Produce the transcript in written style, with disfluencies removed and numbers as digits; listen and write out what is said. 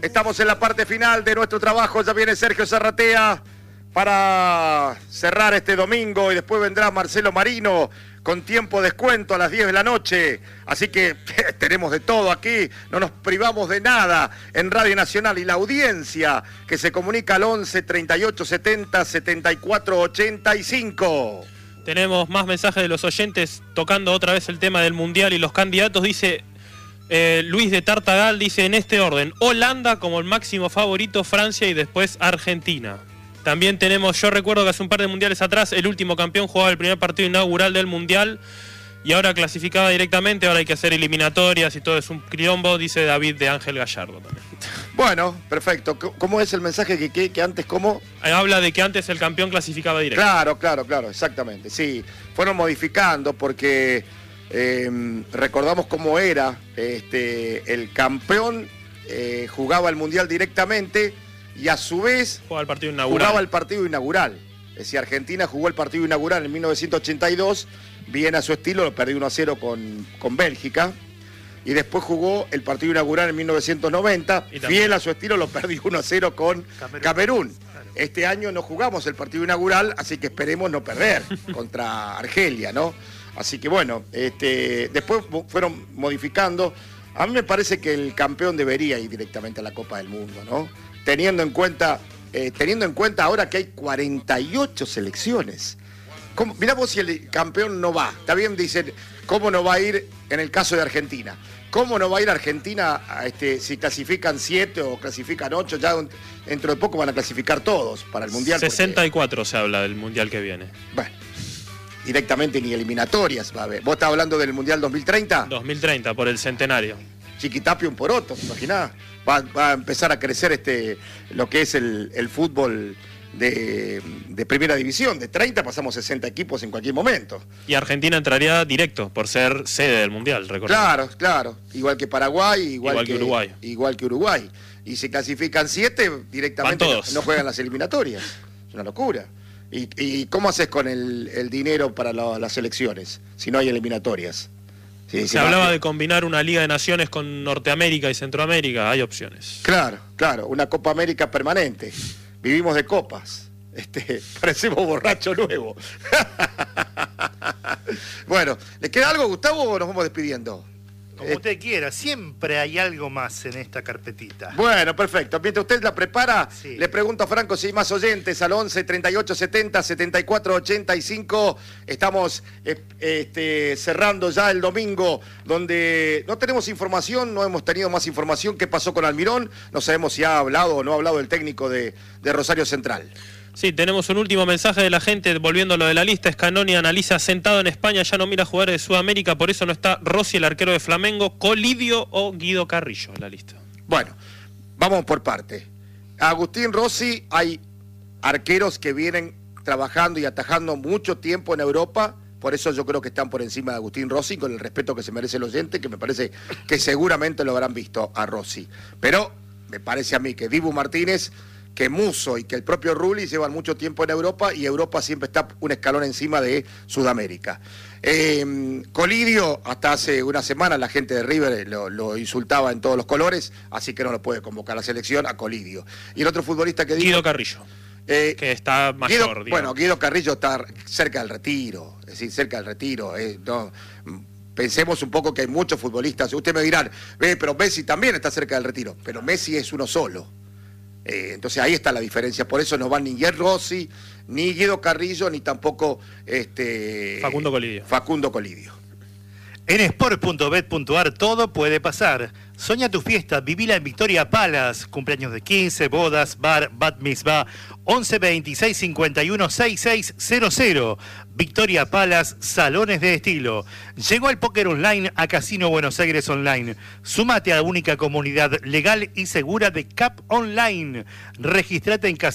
Estamos en la parte final de nuestro trabajo. Ya viene Sergio Zarratea para cerrar este domingo y después vendrá Marcelo Marino con tiempo descuento a las 10 de la noche. Así que tenemos de todo aquí, no nos privamos de nada en Radio Nacional. Y la audiencia que se comunica al 11 38 70 74 85. Tenemos más mensajes de los oyentes tocando otra vez el tema del Mundial y los candidatos. Dice Luis de Tartagal, dice en este orden: Holanda como el máximo favorito, Francia y después Argentina. También tenemos, yo recuerdo que hace un par de mundiales atrás el último campeón jugaba el primer partido inaugural del Mundial y ahora clasificaba directamente, ahora hay que hacer eliminatorias y todo, es un quilombo, dice David de Ángel Gallardo también. Bueno, perfecto. ¿Cómo es el mensaje que antes, cómo? Habla de que antes el campeón clasificaba directo. Claro, exactamente. Sí, fueron modificando porque recordamos cómo era el campeón jugaba el Mundial directamente y a su vez jugaba el partido inaugural. Es decir, Argentina jugó el partido inaugural en 1982, bien a su estilo, lo perdió 1-0 con Bélgica. Y después jugó el partido inaugural en 1990, fiel a su estilo, lo perdió 1-0 con Camerún. Claro. Este año no jugamos el partido inaugural, así que esperemos no perder contra Argelia, ¿no? Así que bueno, después fueron modificando. A mí me parece que el campeón debería ir directamente a la Copa del Mundo, ¿no? Teniendo en cuenta ahora que hay 48 selecciones. Mirá vos si el campeón no va. Está bien, dicen, ¿cómo no va a ir en el caso de Argentina? ¿Cómo no va a ir Argentina si clasifican 7 o clasifican 8? Ya dentro de poco van a clasificar todos para el Mundial. 64 porque se habla del Mundial que viene. Bueno, directamente ni eliminatorias va a haber. ¿Vos estás hablando del Mundial 2030? 2030, por el centenario. Chiquitapio un poroto, ¿te imaginás? Va a empezar a crecer lo que es el fútbol de primera división. De 30 pasamos 60 equipos en cualquier momento. Y Argentina entraría directo por ser sede del Mundial, recordemos. Claro. Igual que Paraguay, igual que Uruguay. Igual que Uruguay. Y si clasifican 7, directamente no juegan las eliminatorias. Es una locura. ¿Y cómo haces con el dinero para las elecciones si no hay eliminatorias? Sí, se hablaba de combinar una Liga de Naciones con Norteamérica y Centroamérica, hay opciones. Claro, una Copa América permanente. Vivimos de copas. Parecemos borracho nuevo. Bueno, ¿le queda algo, Gustavo, o nos vamos despidiendo? Como usted quiera, siempre hay algo más en esta carpetita. Bueno, perfecto. Mientras usted la prepara, sí. Le pregunto a Franco si hay más oyentes al 11 38 70 74 85. Estamos cerrando ya el domingo, donde no tenemos información, no hemos tenido más información. ¿Qué pasó con Almirón? No sabemos si ha hablado o no ha hablado el técnico de Rosario Central. Sí, tenemos un último mensaje de la gente, volviendo a lo de la lista. Scanoni analiza: sentado en España, ya no mira jugadores de Sudamérica, por eso no está Rossi, el arquero de Flamengo, Colidio o Guido Carrillo en la lista. Bueno, vamos por parte. Agustín Rossi, hay arqueros que vienen trabajando y atajando mucho tiempo en Europa, por eso yo creo que están por encima de Agustín Rossi, con el respeto que se merece el oyente, que me parece que seguramente lo habrán visto a Rossi. Pero me parece a mí que Dibu Martínez, que Musso y que el propio Rulli llevan mucho tiempo en Europa y Europa siempre está un escalón encima de Sudamérica. Colidio, hasta hace una semana la gente de River lo insultaba en todos los colores, así que no lo puede convocar a la selección a Colidio. Y el otro futbolista que digo... Guido Carrillo, que está mayor. Guido Carrillo está cerca del retiro, es decir, cerca del retiro. No, pensemos un poco que hay muchos futbolistas, usted me dirán, pero Messi también está cerca del retiro, pero Messi es uno solo. Entonces ahí está la diferencia, por eso no van ni Ger Rossi, ni Guido Carrillo, ni tampoco Facundo Colidio. En sport.bet.ar todo puede pasar. Soña tu fiesta, vivila en Victoria Palace. Cumpleaños de 15, bodas, bar, bat mitzvah. 11 26 51 6600. Victoria Palace, salones de estilo. Llegó el póker online a Casino Buenos Aires Online. Súmate a la única comunidad legal y segura de CAP Online. Registrate en